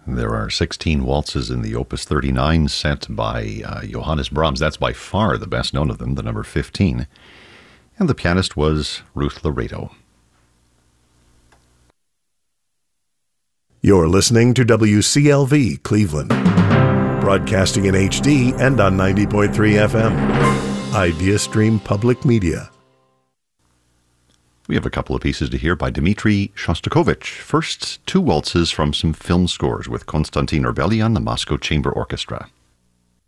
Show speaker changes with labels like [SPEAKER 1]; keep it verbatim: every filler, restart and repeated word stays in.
[SPEAKER 1] There are sixteen waltzes in the Opus thirty-nine set by uh, Johannes Brahms. That's by far the best known of them, the number fifteen. And the pianist was Ruth Laredo.
[SPEAKER 2] You're listening to W C L V Cleveland, broadcasting in H D and on ninety point three F M. IdeaStream Public Media.
[SPEAKER 1] We have a couple of pieces to hear by Dmitri Shostakovich. First, two waltzes from some film scores with Konstantin Orbelian, the Moscow Chamber Orchestra.